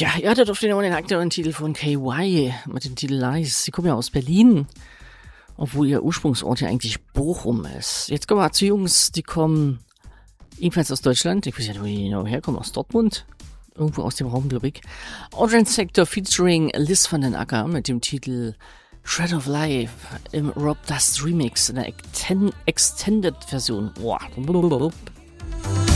Ja, ihr hattet auf den aktuellen Titel von KY mit dem Titel Lies. Sie kommen ja aus Berlin, obwohl ihr Ursprungsort ja eigentlich Bochum ist. Jetzt kommen wir zu Jungs, die kommen ebenfalls aus Deutschland. Ich weiß ja, wo die genau herkommen, aus Dortmund. Irgendwo aus dem Raum, glaube ich. Orange Sector featuring Liz van den Acker mit dem Titel Shred of Life im Rob Dust Remix in der Extended Version. Wow.